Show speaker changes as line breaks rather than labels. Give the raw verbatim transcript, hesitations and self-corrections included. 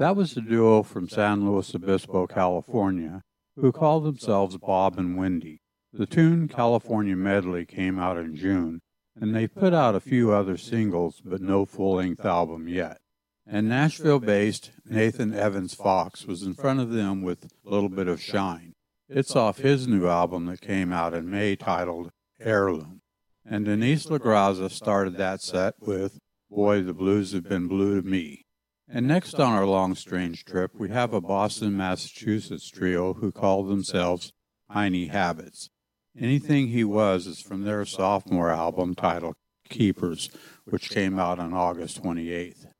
That was a duo from San Luis Obispo, California, who called themselves Bob and Wendy. The tune California Medley came out in June, and they've put out a few other singles, but no full-length album yet. And Nashville-based Nathan Evans Fox was in front of them with A Little Bit of Shine. It's off his new album that came out in May titled Heirloom. And Denise LaGraza started that set with Boy, the Blues Have Been Blue to Me. And next on our long strange trip, we have a Boston, Massachusetts trio who call themselves Tiny Habits. Anything He Was is from their sophomore album titled Keepers, which came out on August twenty-eighth.